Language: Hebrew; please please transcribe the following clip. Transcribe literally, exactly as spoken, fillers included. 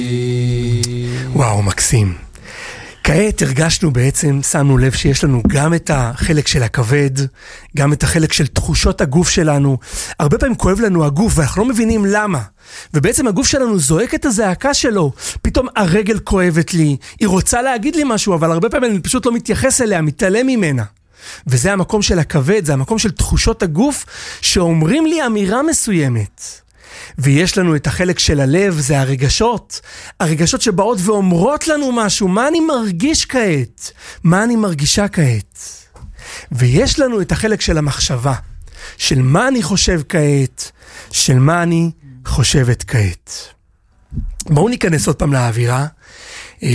וואו, מקסים. כעת הרגשנו בעצם, שמנו לב שיש לנו גם את החלק של הכבד, גם את החלק של תחושות הגוף שלנו. הרבה פעמים כואב לנו הגוף ואנחנו לא מבינים למה. ובעצם הגוף שלנו זועק את הזעקה שלו. פתאום הרגל כואבת לי, היא רוצה להגיד לי משהו, אבל הרבה פעמים אני פשוט לא מתייחס אליה, מתעלם ממנה. וזה המקום של הכבד, זה המקום של תחושות הגוף שאומרים לי אמירה מסוימת. ויש לנו את החלק של הלב, זה הרגשות, הרגשות שבאות ואומרות לנו משהו, מה אני מרגיש כעת, מה אני מרגישה כעת. ויש לנו את החלק של המחשבה, של מה אני חושב כעת, של מה אני חושבת כעת. בואו ניכנס עוד פעם לאווירה,